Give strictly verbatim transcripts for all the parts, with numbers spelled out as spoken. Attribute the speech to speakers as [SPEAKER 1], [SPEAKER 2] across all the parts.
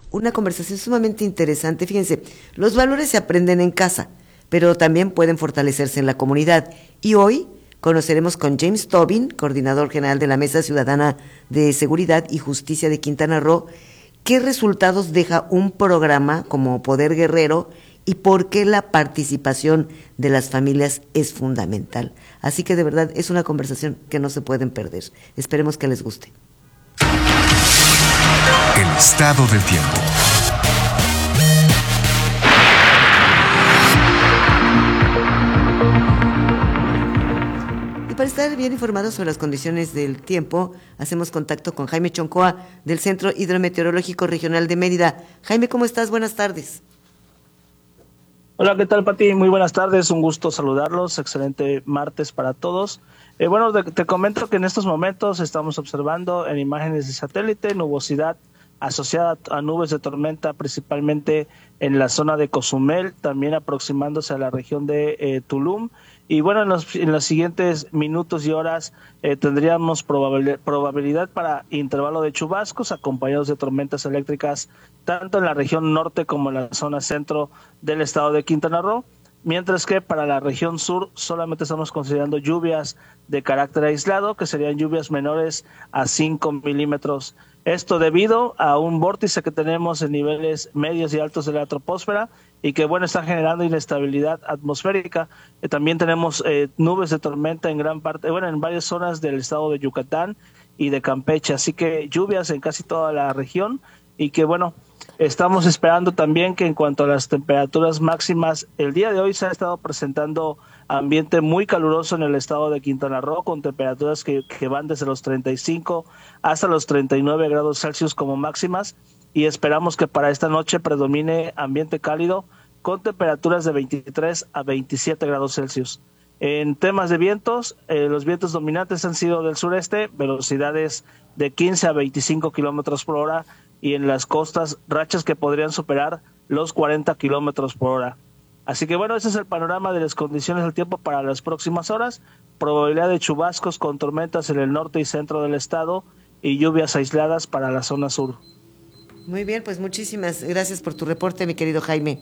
[SPEAKER 1] una conversación sumamente interesante. Fíjense, los valores se aprenden en casa, pero también pueden fortalecerse en la comunidad. Y hoy conoceremos con James Tobin, coordinador general de la Mesa Ciudadana de Seguridad y Justicia de Quintana Roo, qué resultados deja un programa como Poder Guerrero y por qué la participación de las familias es fundamental. Así que de verdad es una conversación que no se pueden perder. Esperemos que les guste.
[SPEAKER 2] El estado del tiempo.
[SPEAKER 1] Y para estar bien informados sobre las condiciones del tiempo, hacemos contacto con Jaime Choncoa del Centro Hidrometeorológico Regional de Mérida. Jaime, ¿cómo estás? Buenas tardes.
[SPEAKER 3] Hola, ¿qué tal, Pati? Muy buenas tardes, un gusto saludarlos, excelente martes para todos. Eh, bueno, te, te comento que en estos momentos estamos observando en imágenes de satélite nubosidad asociada a nubes de tormenta, principalmente en la zona de Cozumel, también aproximándose a la región de eh, Tulum. Y bueno, en los, en los siguientes minutos y horas eh, tendríamos probabil, probabilidad para intervalo de chubascos acompañados de tormentas eléctricas tanto en la región norte como en la zona centro del estado de Quintana Roo, mientras que para la región sur solamente estamos considerando lluvias de carácter aislado, que serían lluvias menores a cinco milímetros. Esto debido a un vórtice que tenemos en niveles medios y altos de la troposfera y que, bueno, está generando inestabilidad atmosférica. Eh, también tenemos eh, nubes de tormenta en gran parte, bueno, en varias zonas del estado de Yucatán y de Campeche, así que lluvias en casi toda la región y que, bueno, estamos esperando también que en cuanto a las temperaturas máximas, el día de hoy se ha estado presentando ambiente muy caluroso en el estado de Quintana Roo, con temperaturas que, que van desde los treinta y cinco hasta los treinta y nueve grados Celsius como máximas, y esperamos que para esta noche predomine ambiente cálido con temperaturas de veintitrés a veintisiete grados Celsius. En temas de vientos, eh, los vientos dominantes han sido del sureste, velocidades de quince a veinticinco kilómetros por hora, y en las costas rachas que podrían superar los cuarenta kilómetros por hora. Así que bueno, ese es el panorama de las condiciones del tiempo para las próximas horas. Probabilidad de chubascos con tormentas en el norte y centro del estado y lluvias aisladas para la zona sur.
[SPEAKER 1] Muy bien, pues muchísimas gracias por tu reporte, mi querido Jaime.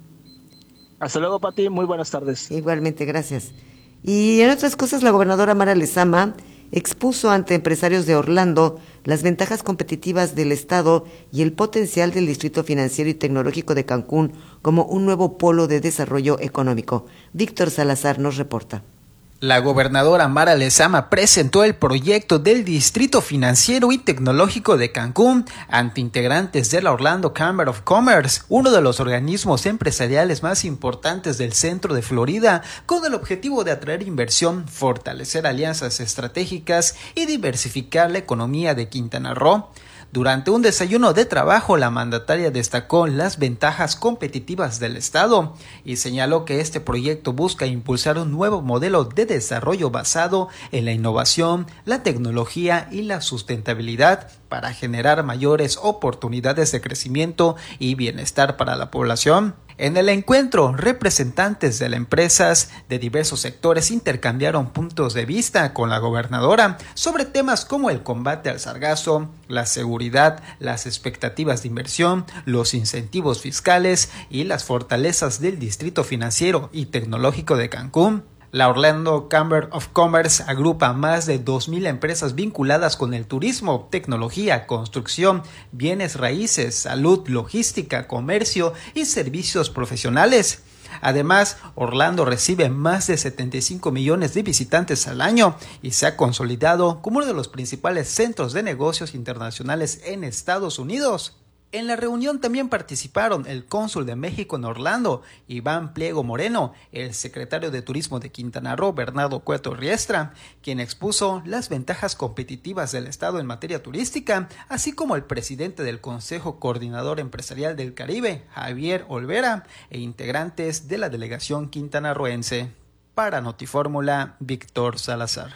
[SPEAKER 3] Hasta luego, Pati, muy buenas tardes.
[SPEAKER 1] Igualmente, gracias. Y en otras cosas, la gobernadora Mara Lezama expuso ante empresarios de Orlando las ventajas competitivas del estado y el potencial del Distrito Financiero y Tecnológico de Cancún como un nuevo polo de desarrollo económico. Víctor Salazar nos reporta.
[SPEAKER 4] La gobernadora Mara Lezama presentó el proyecto del Distrito Financiero y Tecnológico de Cancún ante integrantes de la Orlando Chamber of Commerce, uno de los organismos empresariales más importantes del centro de Florida, con el objetivo de atraer inversión, fortalecer alianzas estratégicas y diversificar la economía de Quintana Roo. Durante un desayuno de trabajo, la mandataria destacó las ventajas competitivas del estado y señaló que este proyecto busca impulsar un nuevo modelo de desarrollo basado en la innovación, la tecnología y la sustentabilidad para generar mayores oportunidades de crecimiento y bienestar para la población. En el encuentro, representantes de las empresas de diversos sectores intercambiaron puntos de vista con la gobernadora sobre temas como el combate al sargazo, la seguridad, las expectativas de inversión, los incentivos fiscales y las fortalezas del Distrito Financiero y Tecnológico de Cancún. La Orlando Chamber of Commerce agrupa más de dos mil empresas vinculadas con el turismo, tecnología, construcción, bienes raíces, salud, logística, comercio y servicios profesionales. Además, Orlando recibe más de setenta y cinco millones de visitantes al año y se ha consolidado como uno de los principales centros de negocios internacionales en Estados Unidos. En la reunión también participaron el cónsul de México en Orlando, Iván Pliego Moreno, el secretario de Turismo de Quintana Roo, Bernardo Cueto Riestra, quien expuso las ventajas competitivas del estado en materia turística, así como el presidente del Consejo Coordinador Empresarial del Caribe, Javier Olvera, e integrantes de la delegación quintanarroense. Para Notifórmula, Víctor Salazar.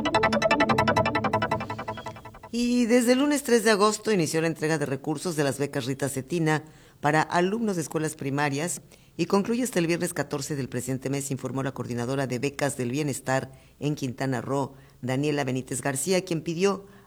[SPEAKER 1] Y desde el lunes tres de agosto inició la entrega de recursos de las becas Rita Cetina para alumnos de escuelas primarias y concluye hasta el viernes catorce del presente mes, informó la coordinadora de becas del bienestar en Quintana Roo, Daniela Benítez García, quien pidió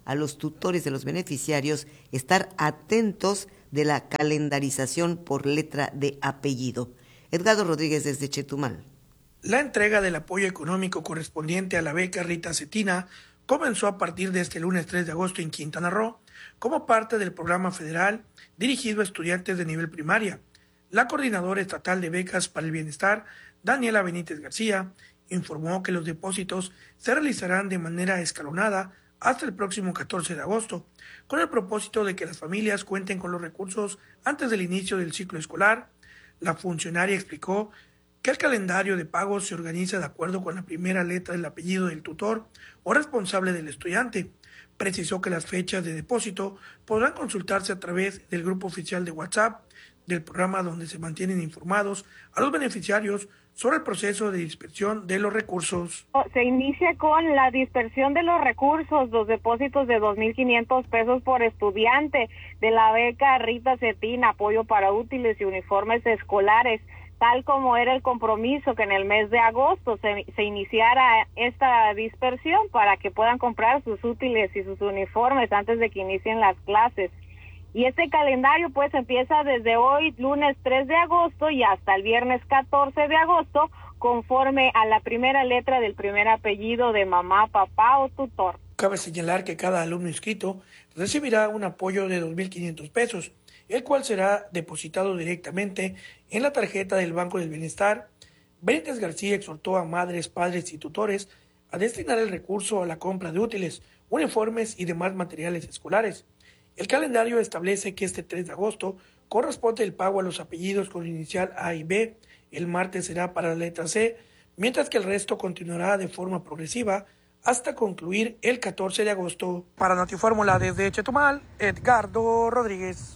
[SPEAKER 1] a los tutores de los beneficiarios estar atentos de la calendarización por letra de apellido. Edgardo Rodríguez desde Chetumal.
[SPEAKER 5] La entrega del apoyo económico correspondiente a la beca Rita Cetina comenzó a partir de este lunes tres de agosto en Quintana Roo, como parte del programa federal dirigido a estudiantes de nivel primaria. La coordinadora estatal de becas para el bienestar, Daniela Benítez García, informó que los depósitos se realizarán de manera escalonada hasta el próximo catorce de agosto, con el propósito de que las familias cuenten con los recursos antes del inicio del ciclo escolar. La funcionaria explicó que el calendario de pagos se organiza de acuerdo con la primera letra del apellido del tutor o responsable del estudiante. Precisó que las fechas de depósito podrán consultarse a través del grupo oficial de WhatsApp del programa, donde se mantienen informados a los beneficiarios sobre el proceso de dispersión de los recursos.
[SPEAKER 6] Se inicia con la dispersión de los recursos, los depósitos de dos mil quinientos pesos por estudiante de la beca Rita Cetina, apoyo para útiles y uniformes escolares, tal como era el compromiso que en el mes de agosto se, se iniciara esta dispersión para que puedan comprar sus útiles y sus uniformes antes de que inicien las clases. Y este calendario pues empieza desde hoy, lunes tres de agosto, y hasta el viernes catorce de agosto, conforme a la primera letra del primer apellido de mamá, papá o tutor.
[SPEAKER 5] Cabe señalar que cada alumno inscrito recibirá un apoyo de dos mil quinientos pesos, el cual será depositado directamente en la tarjeta del Banco del Bienestar. Benítez García exhortó a madres, padres y tutores a destinar el recurso a la compra de útiles, uniformes y demás materiales escolares. El calendario establece que este tres de agosto corresponde el pago a los apellidos con inicial A y B, el martes será para la letra C, mientras que el resto continuará de forma progresiva hasta concluir el catorce de agosto. Para Notifórmula desde Chetumal, Edgardo Rodríguez.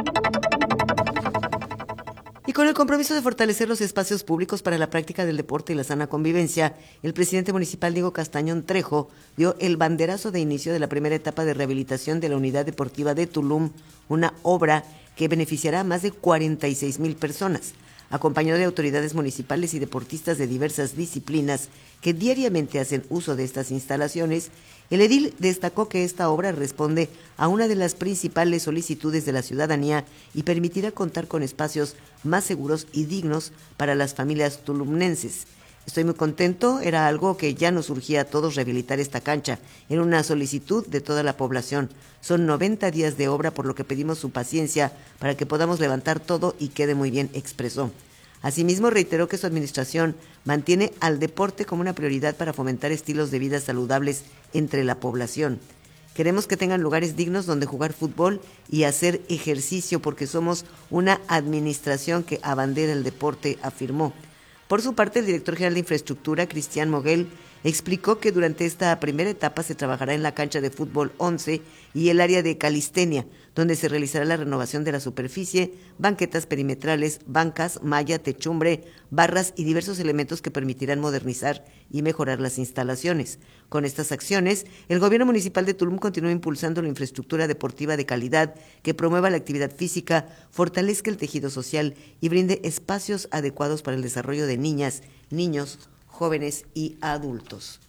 [SPEAKER 1] Y con el compromiso de fortalecer los espacios públicos para la práctica del deporte y la sana convivencia, el presidente municipal Diego Castañón Trejo dio el banderazo de inicio de la primera etapa de rehabilitación de la Unidad Deportiva de Tulum, una obra que beneficiará a más de cuarenta y seis mil personas. Acompañado de autoridades municipales y deportistas de diversas disciplinas que diariamente hacen uso de estas instalaciones, el edil destacó que esta obra responde a una de las principales solicitudes de la ciudadanía y permitirá contar con espacios más seguros y dignos para las familias tulumnenses. Estoy muy contento, era algo que ya nos urgía a todos rehabilitar esta cancha, era una solicitud de toda la población. Son noventa días de obra, por lo que pedimos su paciencia para que podamos levantar todo y quede muy bien, expresó. Asimismo, reiteró que su administración mantiene al deporte como una prioridad para fomentar estilos de vida saludables entre la población. Queremos que tengan lugares dignos donde jugar fútbol y hacer ejercicio, porque somos una administración que abandera el deporte, afirmó. Por su parte, el director general de Infraestructura, Cristian Moguel, explicó que durante esta primera etapa se trabajará en la cancha de fútbol once y el área de calistenia, donde se realizará la renovación de la superficie, banquetas perimetrales, bancas, malla, techumbre, barras y diversos elementos que permitirán modernizar y mejorar las instalaciones. Con estas acciones, el gobierno municipal de Tulum continúa impulsando la infraestructura deportiva de calidad que promueva la actividad física, fortalezca el tejido social y brinde espacios adecuados para el desarrollo de niñas, niños, jóvenes y adultos.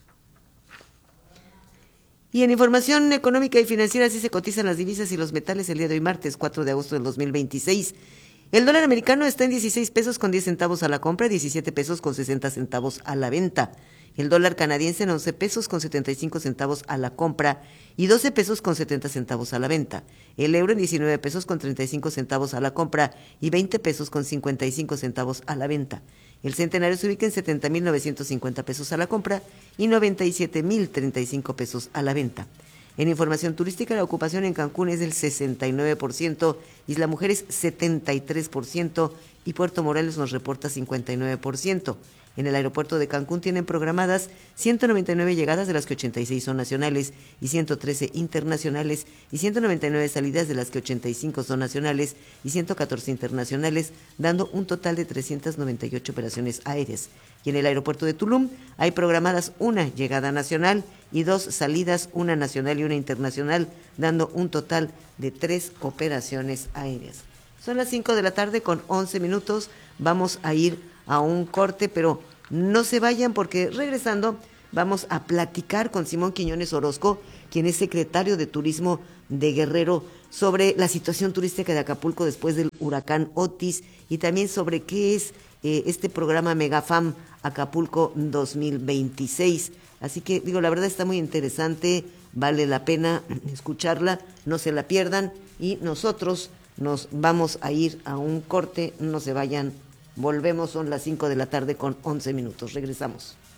[SPEAKER 1] Y en información económica y financiera, así se cotizan las divisas y los metales el día de hoy, martes cuatro de agosto del dos mil veintiséis. El dólar americano está en dieciséis pesos con diez centavos a la compra, diecisiete pesos con sesenta centavos a la venta. El dólar canadiense en once pesos con setenta y cinco centavos a la compra y doce pesos con setenta centavos a la venta. El euro en diecinueve pesos con treinta y cinco centavos a la compra y veinte pesos con cincuenta y cinco centavos a la venta. El centenario se ubica en setenta mil novecientos cincuenta pesos a la compra y noventa y siete mil treinta y cinco pesos a la venta. En información turística, la ocupación en Cancún es del sesenta y nueve por ciento, Isla Mujeres setenta y tres por ciento y Puerto Morelos nos reporta cincuenta y nueve por ciento. En el aeropuerto de Cancún tienen programadas ciento noventa y nueve llegadas, de las que ochenta y seis son nacionales y ciento trece internacionales, y ciento noventa y nueve salidas, de las que ochenta y cinco son nacionales y ciento catorce internacionales, dando un total de trescientas noventa y ocho operaciones aéreas. Y en el aeropuerto de Tulum hay programadas una llegada nacional y dos salidas, una nacional y una internacional, dando un total de tres operaciones aéreas. Son las cinco de la tarde con once minutos, vamos a ir a un corte, pero no se vayan, porque regresando vamos a platicar con Simón Quiñones Orozco, quien es secretario de Turismo de Guerrero, sobre la situación turística de Acapulco después del huracán Otis y también sobre qué es eh, este programa Megafam Acapulco dos mil veintiséis. Así que digo, la verdad está muy interesante, vale la pena escucharla, no se la pierdan y nosotros nos vamos a ir a un corte, no se vayan, volvemos, son las cinco de la tarde con once minutos, regresamos.